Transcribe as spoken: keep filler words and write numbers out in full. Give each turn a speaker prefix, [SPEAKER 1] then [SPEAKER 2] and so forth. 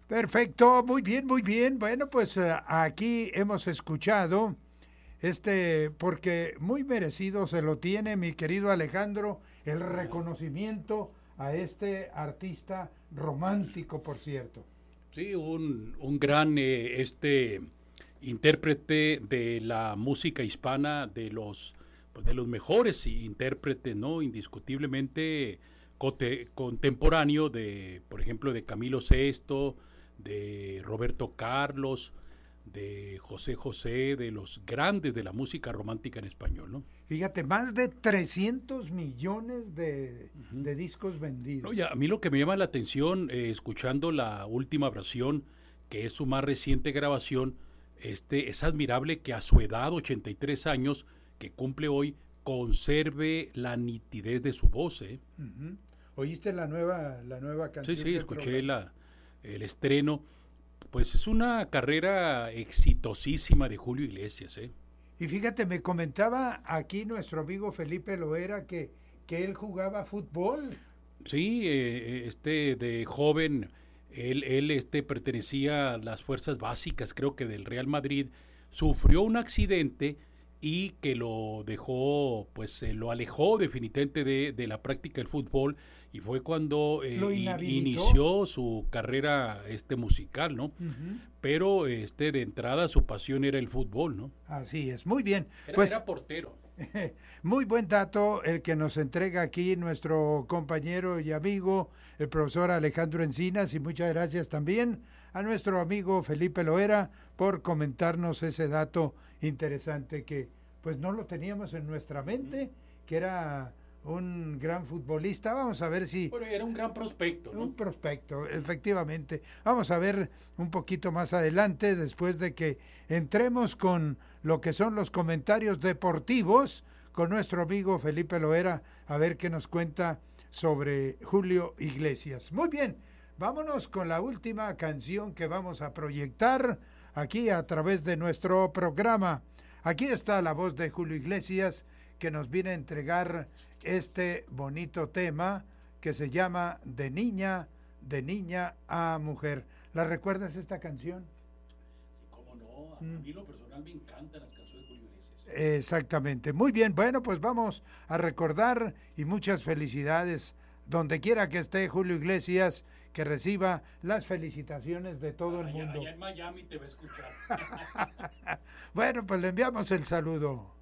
[SPEAKER 1] Perfecto, muy bien, muy bien. Bueno, pues eh, aquí hemos escuchado este, porque muy merecido se lo tiene mi querido Alejandro, el reconocimiento a este artista romántico, por cierto.
[SPEAKER 2] Sí, un, un gran eh, este intérprete de la música hispana, de los pues, de los mejores intérpretes, ¿no? Indiscutiblemente cote, contemporáneo de, por ejemplo, de Camilo Sesto, de Roberto Carlos, de José José, de los grandes de la música romántica en español, ¿no?
[SPEAKER 1] Fíjate, más de trescientos millones de,
[SPEAKER 2] Uh-huh.
[SPEAKER 1] de discos vendidos.
[SPEAKER 2] No, ya, a mí lo que me llama la atención, eh, escuchando la última versión, que es su más reciente grabación, este, es admirable que a su edad, ochenta y tres años, que cumple hoy, conserve la nitidez de su voz, ¿eh?
[SPEAKER 1] Uh-huh. ¿Oíste la nueva, la nueva canción?
[SPEAKER 2] Sí, sí, escuché la, el estreno. Pues es una carrera exitosísima de Julio Iglesias, ¿eh?
[SPEAKER 1] Y fíjate, me comentaba aquí nuestro amigo Felipe Loera que, que él jugaba fútbol.
[SPEAKER 2] Sí, eh, este de joven, él, él este, pertenecía a las fuerzas básicas, creo que del Real Madrid, sufrió un accidente y que lo dejó, pues eh, lo alejó definitivamente de, de la práctica del fútbol, y fue cuando eh,
[SPEAKER 1] ¿Lo
[SPEAKER 2] in-
[SPEAKER 1] inhabilitó?
[SPEAKER 2] inició su carrera este musical, ¿no?
[SPEAKER 1] Uh-huh.
[SPEAKER 2] Pero este de entrada su pasión era el fútbol, ¿no?
[SPEAKER 1] Así es, muy bien.
[SPEAKER 2] Era,
[SPEAKER 1] Pues
[SPEAKER 2] era portero.
[SPEAKER 1] muy buen dato el que nos entrega aquí nuestro compañero y amigo, el profesor Alejandro Encinas, y muchas gracias también a nuestro amigo Felipe Loera por comentarnos ese dato interesante que pues no lo teníamos en nuestra mente, que era un gran futbolista. Vamos a ver si...
[SPEAKER 2] Bueno, era un gran prospecto, ¿no?
[SPEAKER 1] Un prospecto, efectivamente. Vamos a ver un poquito más adelante, después de que entremos con lo que son los comentarios deportivos, con nuestro amigo Felipe Loera, a ver qué nos cuenta sobre Julio Iglesias. Muy bien, vámonos con la última canción que vamos a proyectar aquí a través de nuestro programa. Aquí está la voz de Julio Iglesias, que nos viene a entregar este bonito tema que se llama De niña, de niña a mujer. ¿La recuerdas esta canción?
[SPEAKER 2] Sí, cómo no, a mm. mí lo personal me encantan las canciones de Julio Iglesias.
[SPEAKER 1] Exactamente, muy bien, bueno, pues vamos a recordar y muchas felicidades, donde quiera que esté Julio Iglesias, que reciba las felicitaciones de todo
[SPEAKER 2] allá,
[SPEAKER 1] el mundo.
[SPEAKER 2] Allá en Miami te va a escuchar.
[SPEAKER 1] Bueno, pues le enviamos el saludo.